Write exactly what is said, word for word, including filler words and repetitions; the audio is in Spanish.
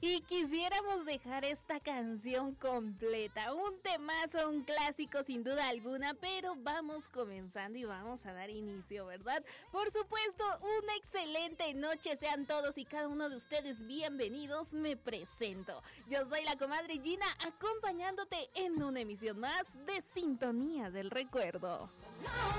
Y quisiéramos dejar esta canción completa, un temazo, un clásico sin duda alguna, pero vamos comenzando y vamos a dar inicio, ¿verdad? Por supuesto, una excelente noche, sean todos y cada uno de ustedes bienvenidos, me presento. Yo soy la comadre Gina, acompañándote en una emisión más de Sintonía del Recuerdo.